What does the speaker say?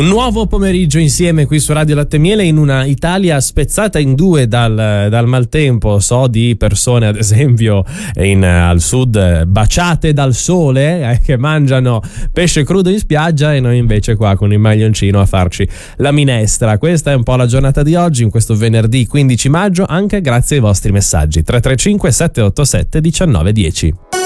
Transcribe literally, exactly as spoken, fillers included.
Un nuovo pomeriggio insieme qui su Radio Latte e Miele in una Italia spezzata in due dal, dal maltempo. So di persone, ad esempio, in, al sud baciate dal sole eh, che mangiano pesce crudo in spiaggia, e noi invece qua con il maglioncino a farci la minestra. Questa è un po' la giornata di oggi, in questo venerdì quindici maggio, anche grazie ai vostri messaggi. tre tre cinque sette otto sette uno nove uno zero.